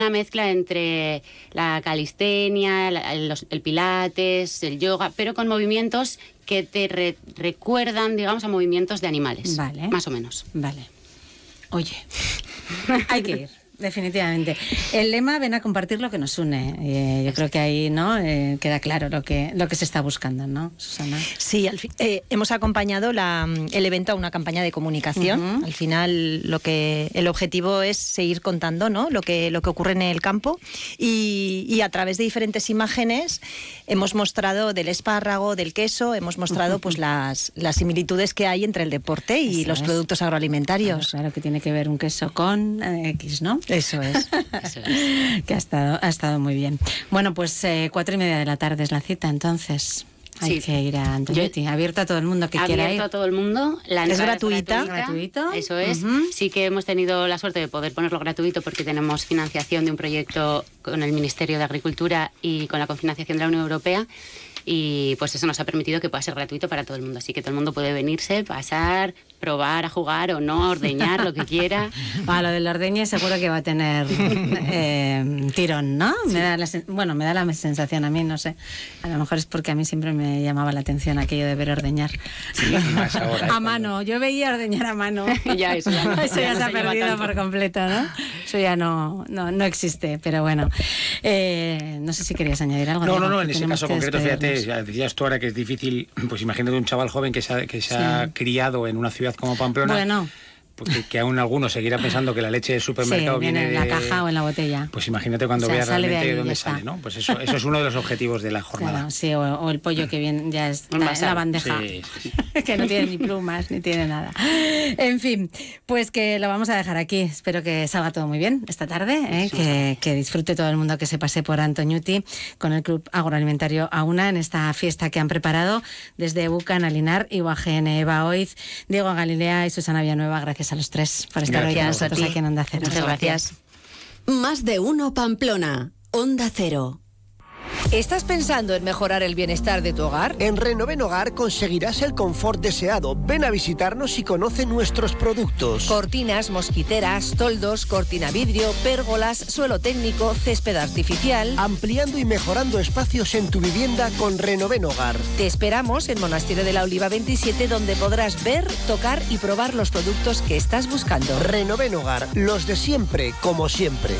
mezcla entre la calistenia, el pilates, el yoga, pero con movimientos que te recuerdan, digamos, a movimientos de animales. Vale. Más o menos. Vale. Oye, hay que ir. Definitivamente. El lema, ven a compartir lo que nos une. Yo creo que ahí, ¿no? Queda claro lo que se está buscando, ¿no, Susana? Sí, hemos acompañado el evento a una campaña de comunicación. Al final, el objetivo es seguir contando, ¿no? lo que ocurre en el campo y a través de diferentes imágenes hemos mostrado del espárrago, del queso, hemos mostrado pues las similitudes que hay entre el deporte y los productos agroalimentarios. Claro que tiene que ver un queso con X, ¿no? Eso es. Que ha estado muy bien. Bueno, pues 4:30 de la tarde es la cita, entonces hay que ir a Antoñuti. Abierto a todo el mundo que quiera ir. Abierto a todo el mundo. La es entrada gratuita. Es gratuito. Eso es. Sí que hemos tenido la suerte de poder ponerlo gratuito porque tenemos financiación de un proyecto con el Ministerio de Agricultura y con la cofinanciación de la Unión Europea. Y pues eso nos ha permitido que pueda ser gratuito para todo el mundo. Así que todo el mundo puede venirse, pasar, probar a jugar o no, a ordeñar, lo que quiera. Lo del ordeñe seguro que va a tener tirón, ¿no? Sí. Me da la sensación a mí, no sé. A lo mejor es porque a mí siempre me llamaba la atención aquello de ver ordeñar. Sí, más ahora. A mano, yo veía ordeñar a mano. Eso ya se ha perdido por completo, ¿no? Eso ya no existe, pero bueno. No sé si querías añadir algo. No, en ese caso concreto, fíjate, ya decías tú ahora que es difícil, pues imagínate un chaval joven que se ha criado en una ciudad como Pamplona. Bueno. Que aún algunos seguirá pensando que la leche del supermercado viene en la caja o en la botella. Pues imagínate cuando vea realmente de dónde sale, ¿no? Pues eso es uno de los objetivos de la jornada. Claro, sí, o el pollo que viene ya es en la bandeja, sí. Que no tiene ni plumas ni tiene nada. En fin, pues que lo vamos a dejar aquí. Espero que salga todo muy bien esta tarde, que disfrute todo el mundo que se pase por Antoñuti con el Club Agroalimentario Auna en esta fiesta que han preparado desde Bucan, Alinar y Guajene, Baoiz, Diego Galilea y Susana Villanueva. Gracias a los tres por estar hoy con nosotros aquí en Onda Cero. Muchas gracias. Más de uno Pamplona, Onda Cero. ¿Estás pensando en mejorar el bienestar de tu hogar? En Renoven Hogar conseguirás el confort deseado. Ven a visitarnos y conoce nuestros productos. Cortinas, mosquiteras, toldos, cortina vidrio, pérgolas, suelo técnico, césped artificial. Ampliando y mejorando espacios en tu vivienda con Renoven Hogar. Te esperamos en Monasterio de la Oliva 27, donde podrás ver, tocar y probar los productos que estás buscando. Renoven Hogar, los de siempre, como siempre.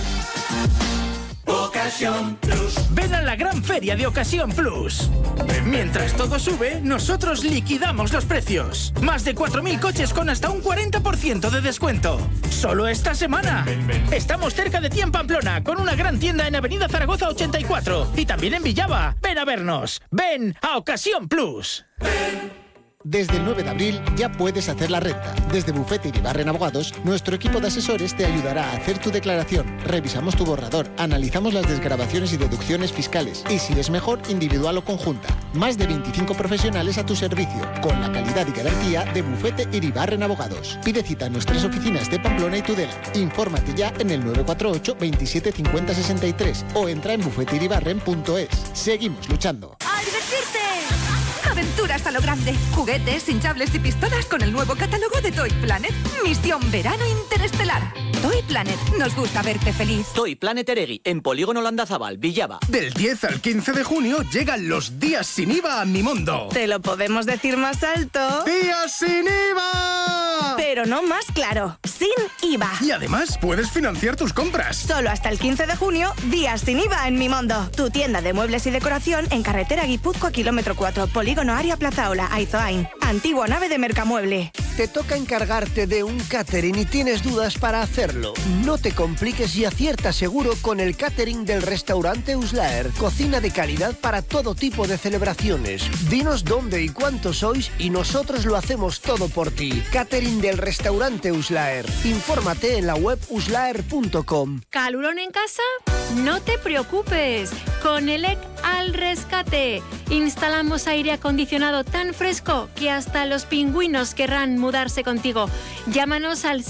Ocasión Plus. Ven a la gran feria de Ocasión Plus. Mientras todo sube, nosotros liquidamos los precios. Más de 4.000 coches con hasta un 40% de descuento. Solo esta semana. Estamos cerca de ti en Pamplona, con una gran tienda en Avenida Zaragoza 84. Y también en Villava. Ven a vernos. Ven a Ocasión Plus. Desde el 9 de abril ya puedes hacer la renta. Desde Bufete Iribarren Abogados, nuestro equipo de asesores te ayudará a hacer tu declaración. Revisamos tu borrador, analizamos las desgravaciones y deducciones fiscales y, si es mejor, individual o conjunta. Más de 25 profesionales a tu servicio, con la calidad y garantía de Bufete Iribarren Abogados. Pide cita en nuestras oficinas de Pamplona y Tudela. Infórmate ya en el 948 27 50 63 o entra en bufeteiribarren.es. Seguimos luchando. ¡A divertirse! Aventuras a lo grande, juguetes, hinchables y pistolas con el nuevo catálogo de Toy Planet. Misión Verano Interestelar. Toy Planet, nos gusta verte feliz. Toy Planet Eregui, en Polígono Landazabal, Villava. Del 10 al 15 de junio llegan los días sin IVA a Mimondo. Te lo podemos decir más alto. ¡Días sin IVA! Pero no más claro, sin IVA. Y además puedes financiar tus compras. Solo hasta el 15 de junio, días sin IVA en Mimondo. Tu tienda de muebles y decoración en carretera Guipúzcoa, kilómetro 4, Polígono Área Plazaola, Aizoain. Antigua nave de Mercamueble. Te toca encargarte de un catering y tienes dudas para hacerlo. No te compliques y acierta seguro con el catering del restaurante Uslaer. Cocina de calidad para todo tipo de celebraciones. Dinos dónde y cuántos sois y nosotros lo hacemos todo por ti. Catering del restaurante Uslaer. Infórmate en la web uslaer.com. ¿Calurón en casa? No te preocupes. Con ELEC al rescate. Instalamos aire acondicionado tan fresco que hasta los pingüinos querrán mudarse contigo. Llámanos al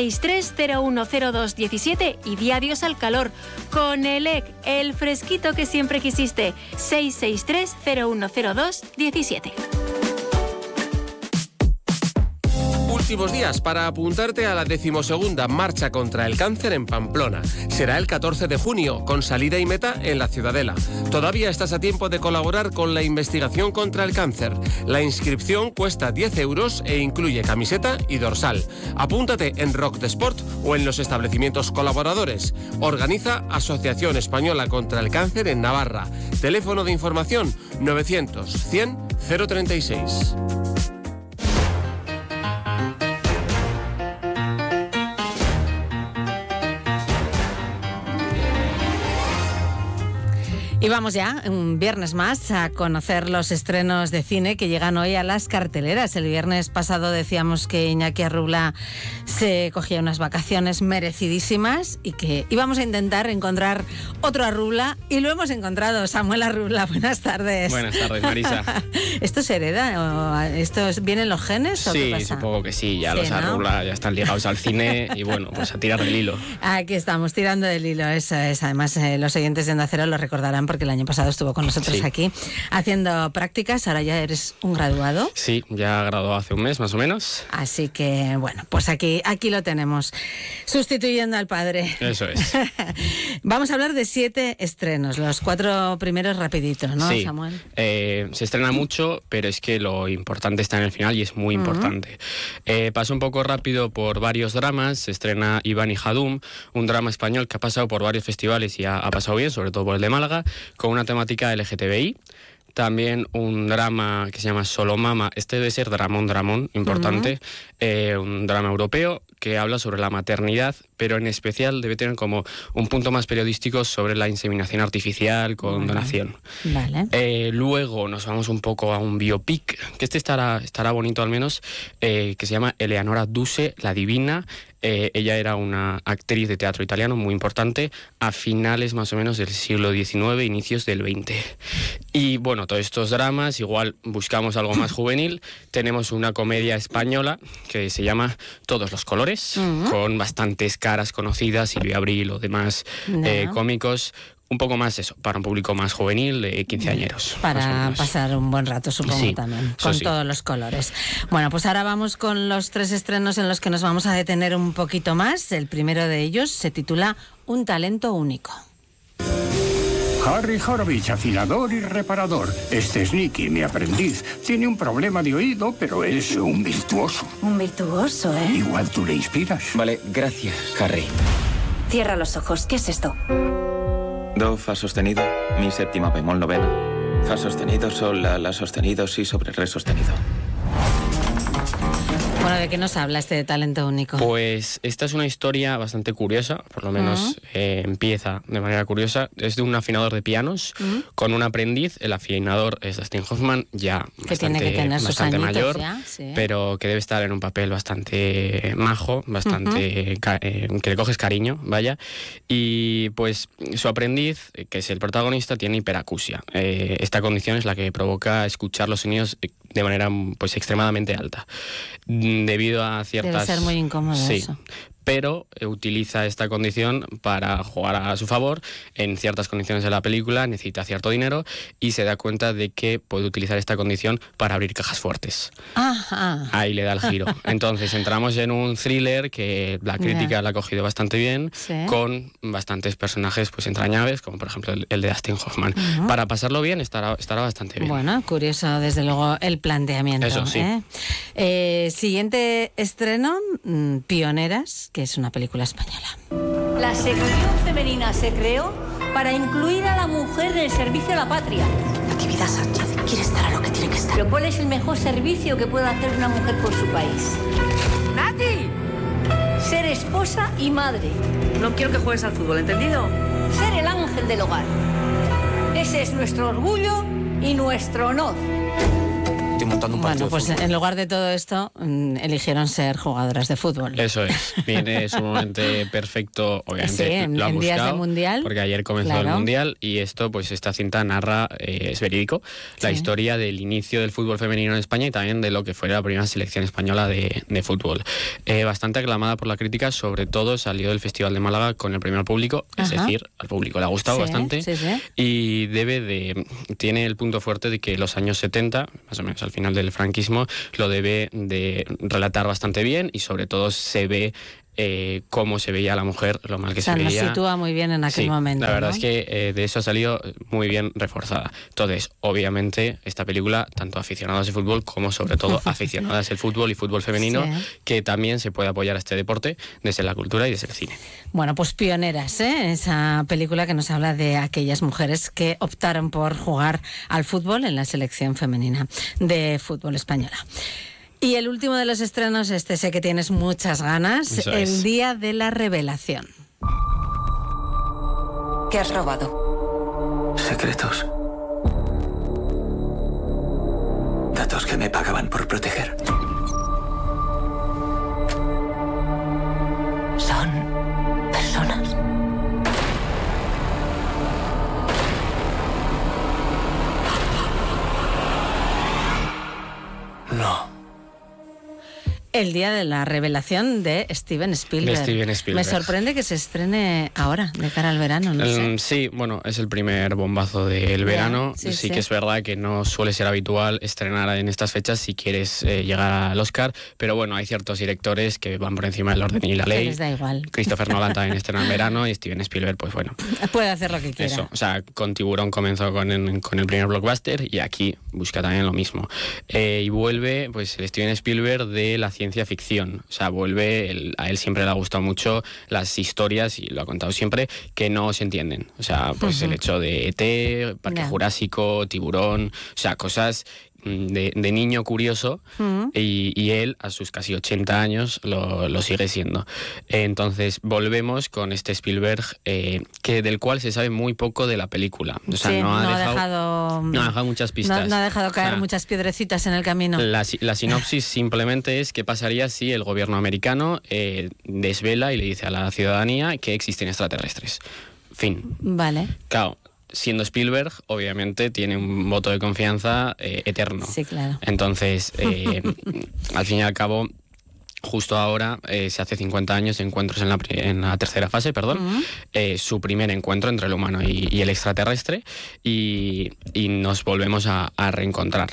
663-010217 y di adiós al calor. Con ELEC, el fresquito que siempre quisiste. 663-010217. últimos días para apuntarte a la 12ª Marcha contra el Cáncer en Pamplona. Será el 14 de junio, con salida y meta en la Ciudadela. Todavía estás a tiempo de colaborar con la investigación contra el cáncer. La inscripción cuesta 10 euros e incluye camiseta y dorsal. Apúntate en Rock de Sport o en los establecimientos colaboradores. Organiza Asociación Española contra el Cáncer en Navarra. Teléfono de información 900 100 036. Y vamos ya, un viernes más, a conocer los estrenos de cine que llegan hoy a las carteleras. El viernes pasado decíamos que Iñaki Arrubla se cogía unas vacaciones merecidísimas y que íbamos a intentar encontrar otro Arrubla, y lo hemos encontrado. Samuel Arrubla, buenas tardes. Buenas tardes, Marisa. ¿Esto se hereda? ¿Esto vienen los genes o qué pasa? Sí, supongo que sí. Ya Sí, los Arrubla ya están ligados al cine y bueno, pues a tirar del hilo. Aquí estamos, tirando del hilo. Eso es. Además, los oyentes de Onda Cero lo recordarán porque el año pasado estuvo con nosotros aquí haciendo prácticas. Ahora ya eres un graduado. Sí, ya graduado hace un mes más o menos. Así que, bueno, pues aquí lo tenemos, sustituyendo al padre. Eso es. Vamos a hablar de 7 estrenos, los 4 primeros rapiditos, ¿no, sí. Samuel? Se estrena mucho, pero es que lo importante está en el final y es muy importante. Paso un poco rápido por varios dramas. Se estrena Iván y Jadum, un drama español que ha pasado por varios festivales y ha pasado bien, sobre todo por el de Málaga, con una temática LGTBI. También un drama que se llama Solo Mama. Este debe ser dramón importante. Un drama europeo que habla sobre la maternidad, pero en especial debe tener como un punto más periodístico sobre la inseminación artificial con donación. Vale. Luego nos vamos un poco a un biopic, que este estará bonito al menos, que se llama Eleanora Duse, la divina. Ella era una actriz de teatro italiano muy importante a finales más o menos del siglo XIX, inicios del XX. Y bueno, todos estos dramas, igual buscamos algo más juvenil. Tenemos una comedia española que se llama Todos los colores, con bastantes caras conocidas, Silvia Abril o demás cómicos. Un poco más eso, para un público más juvenil, de quinceañeros. Para pasar un buen rato, supongo, también, con todos los colores. Bueno, pues ahora vamos con los 3 estrenos en los que nos vamos a detener un poquito más. El primero de ellos se titula Un talento único. Harry Horowitz, afilador y reparador. Este es Nicky, mi aprendiz. Tiene un problema de oído, pero es un virtuoso. Un virtuoso, ¿eh? Igual tú le inspiras. Vale, gracias, Harry. Cierra los ojos. ¿Qué es esto? Do, fa sostenido, mi séptima bemol novena. Fa sostenido, sol, la sostenido, si sobre re sostenido. Bueno, ¿de qué nos habla este talento único? Pues esta es una historia bastante curiosa, por lo menos empieza de manera curiosa. Es de un afinador de pianos con un aprendiz. El afinador es Dustin Hoffman, ya bastante mayor, ya, sí, pero que debe estar en un papel bastante majo, bastante que le coges cariño, vaya. Y pues su aprendiz, que es el protagonista, tiene hiperacusia. Esta condición es la que provoca escuchar los sonidos de manera pues extremadamente alta. Debido a ciertas... Debe ser muy incómodo eso. Pero utiliza esta condición para jugar a su favor. En ciertas condiciones de la película necesita cierto dinero y se da cuenta de que puede utilizar esta condición para abrir cajas fuertes. Ajá. Ahí le da el giro. Entonces entramos en un thriller que la crítica la ha cogido bastante bien, con bastantes personajes pues entrañables, como por ejemplo el de Dustin Hoffman. Para pasarlo bien estará bastante bien. Bueno, curioso desde luego el planteamiento. Eso sí. Siguiente estreno, Pioneras, que es una película española. La sección femenina se creó para incluir a la mujer en el servicio a la patria. Natividad Sánchez quiere estar a lo que tiene que estar. Pero ¿cuál es el mejor servicio que puede hacer una mujer por su país? ¡Nati! Ser esposa y madre. No quiero que juegues al fútbol, ¿entendido? Ser el ángel del hogar. Ese es nuestro orgullo y nuestro honor. Bueno, pues en lugar de todo esto, eligieron ser jugadoras de fútbol. Eso es. Viene sumamente perfecto, obviamente. Sí, en días de Mundial. Porque ayer comenzó el Mundial y esto, pues esta cinta narra, es verídico, la historia del inicio del fútbol femenino en España y también de lo que fue la primera selección española de fútbol. Bastante aclamada por la crítica, sobre todo salió del Festival de Málaga con el premio al público, es decir, al público le ha gustado bastante. Sí. Y tiene el punto fuerte de que los años 70, más o menos al final del franquismo, lo debe de relatar bastante bien y sobre todo se ve cómo se veía a la mujer, lo mal que se veía. Nos sitúa muy bien en aquel momento. La verdad, ¿no? es que de eso ha salido muy bien reforzada. Entonces, obviamente, esta película, tanto aficionados de fútbol como sobre todo aficionadas del fútbol y fútbol femenino, que también se puede apoyar a este deporte desde la cultura y desde el cine. Bueno, pues pioneras, esa película que nos habla de aquellas mujeres que optaron por jugar al fútbol en la selección femenina de fútbol española. Y el último de los estrenos, sé que tienes muchas ganas, El día de la revelación. ¿Qué has robado? Secretos. Datos que me pagaban por proteger. ¿Son personas? No. El día de la revelación de Steven Spielberg. Me sorprende que se estrene ahora, de cara al verano, no sé. Sí, bueno, es el primer bombazo del verano. Sí que es verdad que no suele ser habitual estrenar en estas fechas si quieres llegar al Oscar, pero bueno, hay ciertos directores que van por encima del orden y la ley. Les da igual. Christopher Nolan también estrena en verano y Steven Spielberg, pues bueno. Puede hacer lo que quiera. Eso, o sea, con Tiburón comenzó con el primer blockbuster y aquí busca también lo mismo. Y vuelve, pues, el Steven Spielberg de la ciencia ficción, o sea, vuelve, a él siempre le ha gustado mucho las historias, y lo ha contado siempre, que no se entienden, o sea, pues el hecho de ET, Parque Jurásico, Tiburón, o sea, cosas de niño curioso, y él a sus casi 80 años lo sigue siendo. Entonces volvemos con este Spielberg que del cual se sabe muy poco de la película, o sea, no ha dejado muchas pistas, no ha dejado caer muchas piedrecitas en el camino. La sinopsis simplemente es qué pasaría si el gobierno americano desvela y le dice a la ciudadanía que existen extraterrestres. Fin. Vale. Claro, siendo Spielberg, obviamente tiene un voto de confianza eterno. Sí, claro. Entonces, al fin y al cabo, justo ahora, se hace 50 años de encuentros en la tercera fase, su primer encuentro entre el humano y el extraterrestre, y nos volvemos a reencontrar.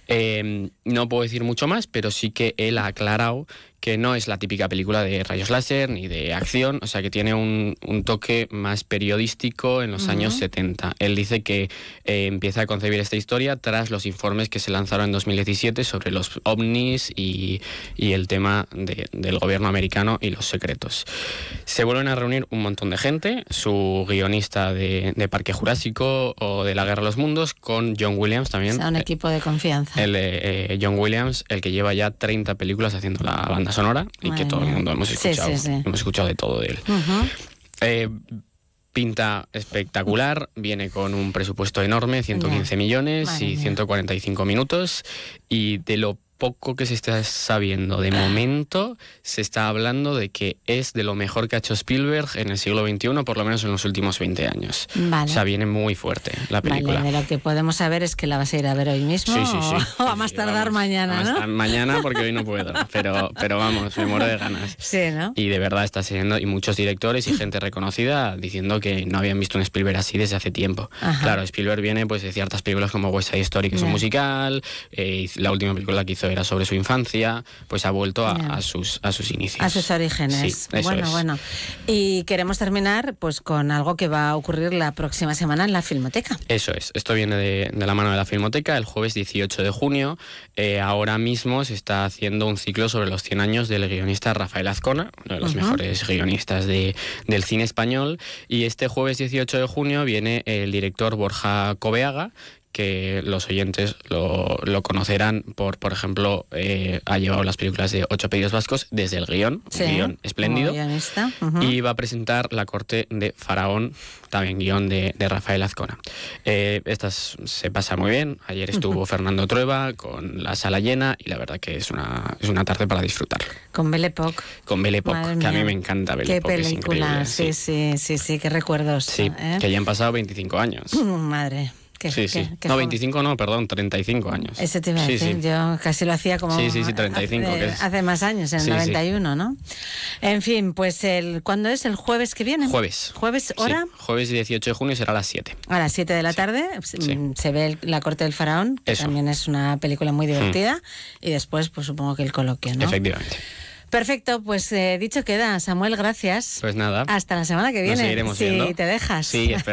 No puedo decir mucho más, pero sí que él ha aclarado que no es la típica película de rayos láser ni de acción, o sea, que tiene un toque más periodístico en los años 70. Él dice que empieza a concebir esta historia tras los informes que se lanzaron en 2017 sobre los ovnis y el tema del gobierno americano y los secretos. Se vuelven a reunir un montón de gente, su guionista de Parque Jurásico o de La Guerra de los Mundos, con John Williams también. O sea, un equipo de confianza. John Williams, el que lleva ya 30 películas haciendo la banda sonora y que todo el mundo hemos escuchado. Hemos escuchado de todo de él. Pinta espectacular, viene con un presupuesto enorme, 115 millones y 145 minutos, y de lo poco que se está sabiendo de momento, se está hablando de que es de lo mejor que ha hecho Spielberg en el siglo XXI, por lo menos en los últimos 20 años. Vale. O sea, viene muy fuerte la película. Vale, de lo que podemos saber es que la vas a ir a ver hoy mismo, o a más tardar mañana, ¿no? Mañana, porque hoy no puedo, pero vamos, me muero de ganas. Sí, ¿no? Y de verdad está siendo, y muchos directores y gente reconocida diciendo que no habían visto un Spielberg así desde hace tiempo. Ajá. Claro, Spielberg viene pues de ciertas películas como West Side Story, que es un musical, la última película que hizo era sobre su infancia, pues ha vuelto a sus inicios. A sus orígenes. Sí, bueno. Y queremos terminar pues con algo que va a ocurrir la próxima semana en la Filmoteca. Eso es. Esto viene de la mano de la Filmoteca. El jueves 18 de junio, ahora mismo se está haciendo un ciclo sobre los 100 años del guionista Rafael Azcona, uno de los mejores guionistas del cine español. Y este jueves 18 de junio viene el director Borja Coveaga, que los oyentes lo conocerán por ejemplo, ha llevado las películas de 8 apellidos vascos desde el guión, un guión espléndido, y va a presentar La corte de Faraón, también guión de Rafael Azcona. Estas se pasa muy bien. Ayer estuvo Fernando Trueba con la sala llena y la verdad que es una tarde para disfrutar. Con Belle Époque. Con Belle Époque, que a mí me encanta Belle Époque. Qué película, sí, qué recuerdos. Sí, que ya han pasado 25 años. Madre. Sí. No, 25 no, perdón, 35 años. Ese te iba a decir, yo casi lo hacía como... Sí, 35. Hace más años, en el 91, ¿no? En fin, pues ¿cuándo es? ¿El jueves que viene? Jueves. ¿Jueves, hora? Sí, jueves 18 de junio será a las 7. A las 7 de la tarde se ve La corte del faraón, que también es una película muy divertida, y después, pues supongo que el coloquio, ¿no? Efectivamente. Perfecto, pues dicho queda. Samuel, gracias. Pues nada. Hasta la semana que viene. Nos seguiremos viendo. Si te dejas. Sí, espero.